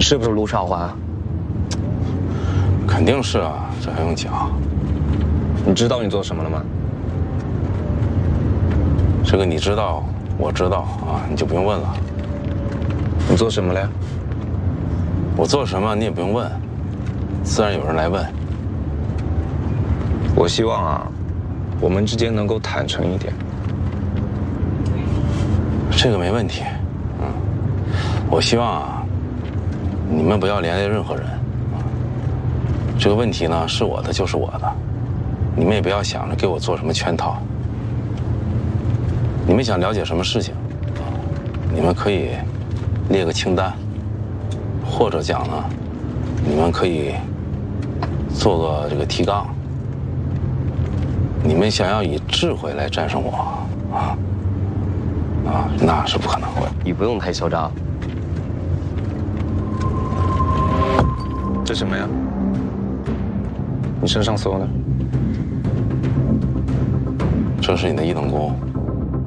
是不是陆少华？ 肯定是啊，这还用讲？ 你知道你做什么了吗？ 这个你知道，我知道啊，你就不用问了。 你做什么了呀？ 我做什么你也不用问，自然有人来问。 我希望啊，我们之间能够坦诚一点。 这个没问题，我希望啊，你们不要连累任何人。这个问题呢，是我的就是我的，你们也不要想着给我做什么圈套。你们想了解什么事情，你们可以列个清单，或者讲呢，你们可以做个这个提纲。你们想要以智慧来战胜我，那是不可能的。 你不用太嚣张。这什么呀？你身上搜的？ 这是你的一等功。